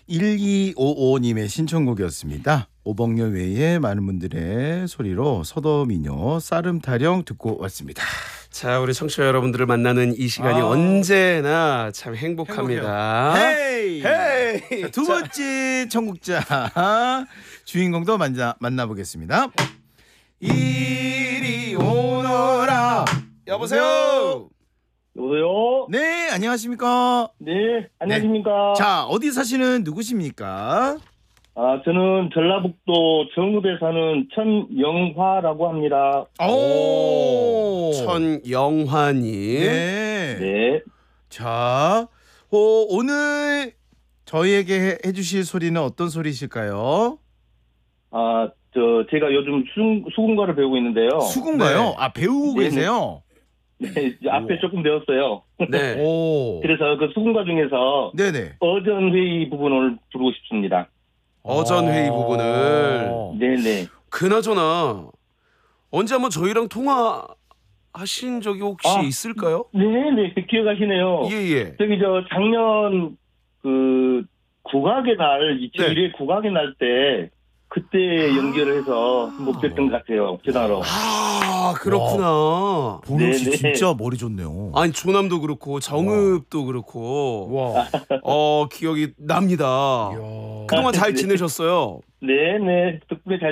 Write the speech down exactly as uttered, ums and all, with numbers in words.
일이오오님의 신청곡이었습니다. 오복녀 외에 많은 분들의 소리로 서도미녀 쌀음 타령 듣고 왔습니다. 자, 우리 청취자 여러분들을 만나는 이 시간이 아. 언제나 참 행복합니다. 헤이! 헤이! 자, 두 번째 청국자 주인공도 만나, 만나보겠습니다. 이리 오너라. 여보세요. 여보세요? 네, 안녕하십니까? 네, 안녕하십니까? 자, 어디 사시는 누구십니까? 아, 저는 전라북도 정읍에 사는 천영화라고 합니다. 오, 천영환님. 네. 네. 자, 어, 오늘 저희에게 해, 해주실 소리는 어떤 소리실까요? 아, 저, 제가 요즘 수, 수군가를 배우고 있는데요. 수군가요? 네. 아, 배우고 네, 계세요? 네, 이제 앞에 조금 배웠어요. 네. 오. 그래서 그 수군가 중에서 네네. 어전회의 부분을 부르고 싶습니다. 어전회의 어. 부분을. 네네. 그나저나 언제 한번 저희랑 통화하신 적이 혹시 아. 있을까요? 네네, 기억하시네요. 예예. 저기 저 작년 그 국악의 날, 이천일 회 국악의 날 때 그때 연결을 해서 목됐던 것 같아요. 전화로. 아, 그렇구나. 보영 씨 네네. 진짜 머리 좋네요. 아니, 조남도 그렇고 정읍도 그렇고 와. 어 기억이 납니다. 이야. 그동안 잘 네. 지내셨어요? 네네. 덕분에 잘